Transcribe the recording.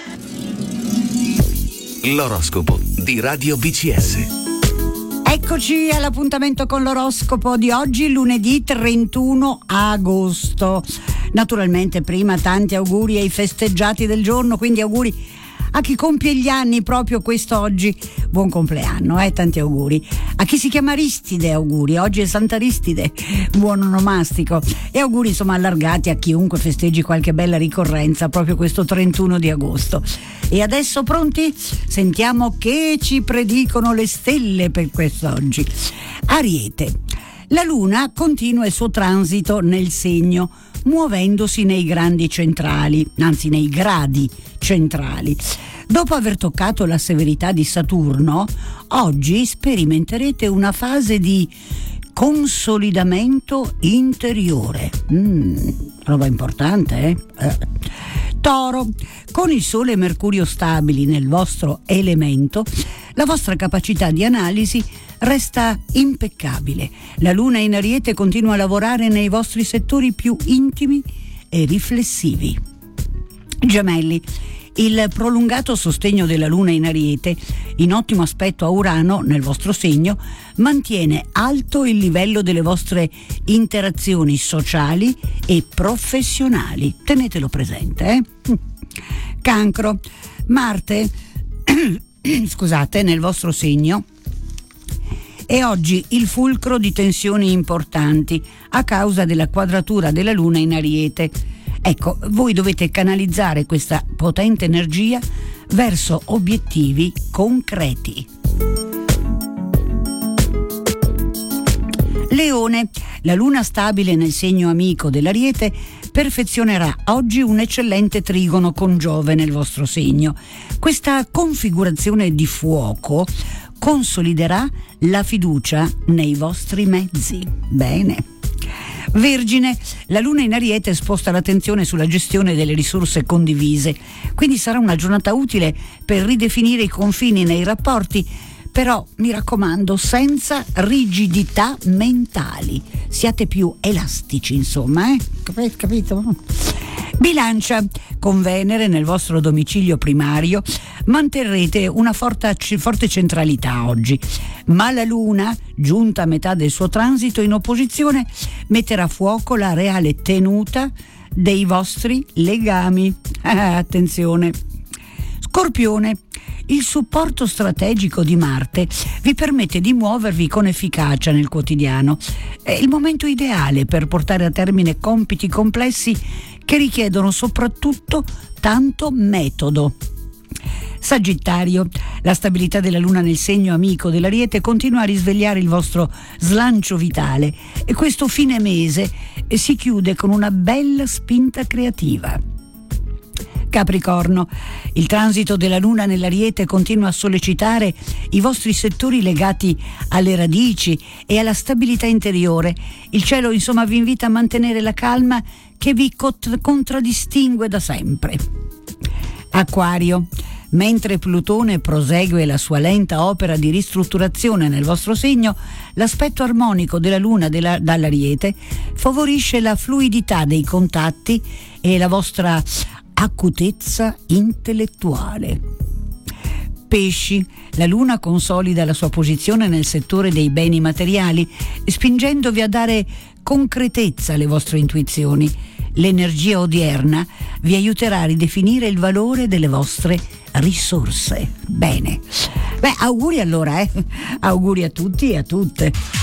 L'oroscopo di Radio BCS. Eccoci all'appuntamento con l'oroscopo di oggi, lunedì 31 agosto. Naturalmente prima tanti auguri ai festeggiati del giorno, quindi auguri a chi compie gli anni proprio quest'oggi. Buon compleanno, tanti auguri. A chi si chiama Aristide, auguri. Oggi è Santa Aristide, buon onomastico. E auguri insomma allargati a chiunque festeggi qualche bella ricorrenza proprio questo 31 di agosto. E adesso pronti? Sentiamo che ci predicono le stelle per quest'oggi. Ariete. La luna continua il suo transito nel segno, muovendosi nei gradi centrali. Dopo aver toccato la severità di Saturno, oggi sperimenterete una fase di consolidamento interiore. Roba importante, Toro, con il Sole e Mercurio stabili nel vostro elemento, la vostra capacità di analisi resta impeccabile. La Luna in Ariete continua a lavorare nei vostri settori più intimi e riflessivi. Gemelli. Il prolungato sostegno della Luna in Ariete, in ottimo aspetto a Urano nel vostro segno, mantiene alto il livello delle vostre interazioni sociali e professionali. Tenetelo presente, Cancro. Marte, nel vostro segno è oggi il fulcro di tensioni importanti a causa della quadratura della Luna in Ariete. Ecco, voi dovete canalizzare questa potente energia verso obiettivi concreti. Leone, la Luna stabile nel segno amico dell'Ariete perfezionerà oggi un eccellente trigono con Giove nel vostro segno. Questa configurazione di fuoco consoliderà la fiducia nei vostri mezzi. Bene. Vergine, la Luna in Ariete sposta l'attenzione sulla gestione delle risorse condivise, quindi sarà una giornata utile per ridefinire i confini nei rapporti, però mi raccomando senza rigidità mentali, siate più elastici insomma, capito? Bilancia, con Venere nel vostro domicilio primario manterrete una forte centralità oggi, ma la Luna, giunta a metà del suo transito in opposizione, metterà a fuoco la reale tenuta dei vostri legami. Attenzione. Scorpione, il supporto strategico di Marte vi permette di muovervi con efficacia nel quotidiano. È il momento ideale per portare a termine compiti complessi che richiedono soprattutto tanto metodo. Sagittario, la stabilità della Luna nel segno amico dell'Ariete continua a risvegliare il vostro slancio vitale e questo fine mese si chiude con una bella spinta creativa. Capricorno, il transito della Luna nell'Ariete continua a sollecitare i vostri settori legati alle radici e alla stabilità interiore. Il cielo insomma vi invita a mantenere la calma che vi contraddistingue da sempre. Acquario, mentre Plutone prosegue la sua lenta opera di ristrutturazione nel vostro segno, l'aspetto armonico della Luna dall'Ariete favorisce la fluidità dei contatti e la vostra acutezza intellettuale. Pesci, la Luna consolida la sua posizione nel settore dei beni materiali, spingendovi a dare concretezza alle vostre intuizioni. L'energia odierna vi aiuterà a ridefinire il valore delle vostre risorse. Bene. Auguri allora, auguri a tutti e a tutte.